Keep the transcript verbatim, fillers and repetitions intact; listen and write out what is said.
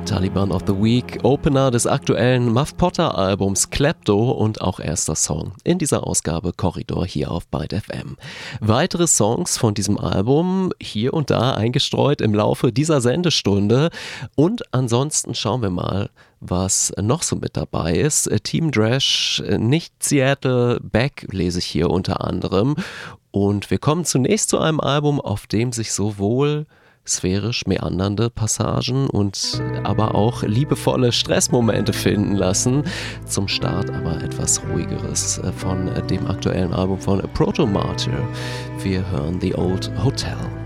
Taliban of the Week, Opener des aktuellen Muff Potter Albums Klepto und auch erster Song in dieser Ausgabe Korridor hier auf Byte F M. Weitere Songs von diesem Album hier und da eingestreut im Laufe dieser Sendestunde und ansonsten schauen wir mal, was noch so mit dabei ist. Team Dresch, nicht Seattle, Beck lese ich hier unter anderem und wir kommen zunächst zu einem Album, auf dem sich sowohl sphärisch meandernde Passagen und aber auch liebevolle Stressmomente finden lassen. Zum Start aber etwas Ruhigeres von dem aktuellen Album von Proto Martyr. Wir hören The Old Hotel.